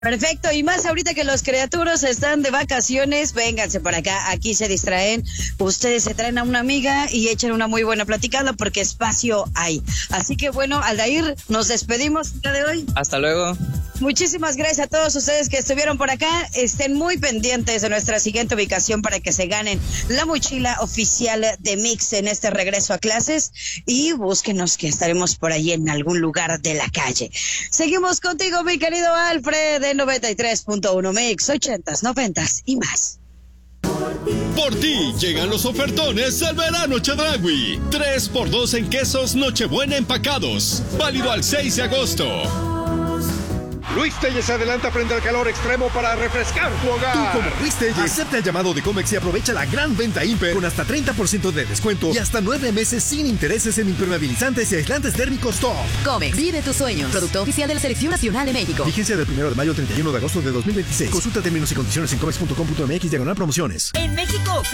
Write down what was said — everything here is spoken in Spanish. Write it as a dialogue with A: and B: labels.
A: Perfecto, y más ahorita que los criaturos están de vacaciones, vénganse para acá, aquí se distraen, ustedes se traen a una amiga y echan una muy buena platicada porque espacio hay. Así que bueno, Aldair, nos despedimos el día de hoy.
B: Hasta luego.
A: Muchísimas gracias a todos ustedes que estuvieron por acá. Estén muy pendientes de nuestra siguiente ubicación para que se ganen la mochila oficial de Mix en este regreso a clases y búsquenos que estaremos por ahí en algún lugar de la calle. Seguimos contigo, mi querido Alfred, de 93.1 Mix, 80s, 90s y más.
C: Por ti llegan los ofertones del verano Chedraui. 3x2 en quesos Nochebuena empacados. Válido al 6 de agosto.
D: Luis Telles se adelanta frente al calor extremo para refrescar tu hogar.
E: Tú como Luis Telles, acepta el llamado de Comex y aprovecha la gran venta Imper con hasta 30% de descuento y hasta 9 meses sin intereses en impermeabilizantes y aislantes térmicos top.
F: Comex, vive tus sueños. Producto oficial de la Selección Nacional de México.
E: Vigencia del 1 de mayo al 31 de agosto de 2026. Consulta términos y condiciones en comex.com.mx/promociones.
F: En México